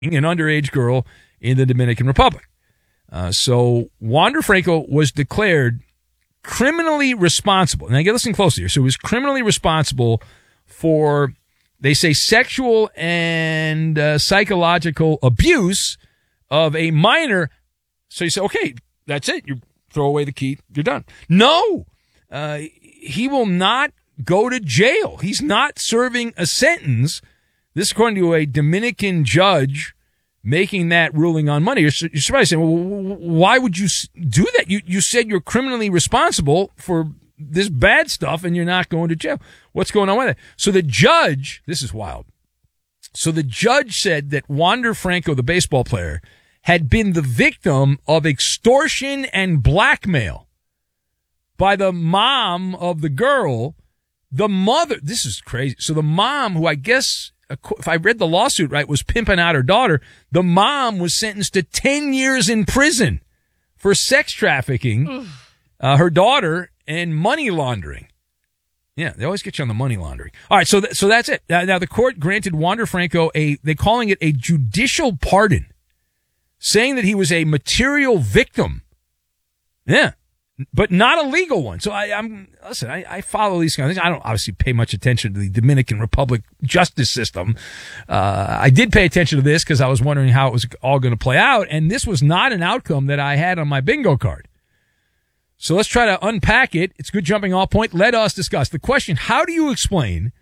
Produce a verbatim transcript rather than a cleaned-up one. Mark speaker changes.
Speaker 1: an underage girl in the Dominican Republic. Uh, so Wander Franco was declared criminally responsible. Now, get listen closely here. So he was criminally responsible for, they say, sexual and uh, psychological abuse of a minor. So you say, okay, that's it. You throw away the key. You're done. No, uh, he will not go to jail. He's not serving a sentence. This according to a Dominican judge making that ruling on Monday. You're, you're surprised saying, well, why would you do that? You, you said you're criminally responsible for this bad stuff and you're not going to jail. What's going on with it? So the judge, this is wild. So the judge said that Wander Franco, the baseball player, had been the victim of extortion and blackmail by the mom of the girl. The mother, this is crazy. So the mom, who I guess, if I read the lawsuit right, was pimping out her daughter, the mom was sentenced to ten years in prison for sex trafficking uh, her daughter and money laundering. Yeah, they always get you on the money laundering. All right, so th- so that's it. Now, now the court granted Wander Franco a, they're calling it a judicial pardon, saying that he was a material victim. Yeah. But not a legal one. So I, I'm, listen, I, I follow these kind of things. I don't obviously pay much attention to the Dominican Republic justice system. Uh, I did pay attention to this because I was wondering how it was all going to play out. And this was not an outcome that I had on my bingo card. So let's try to unpack it. It's a good jumping off point. Let us discuss the question. How do you explain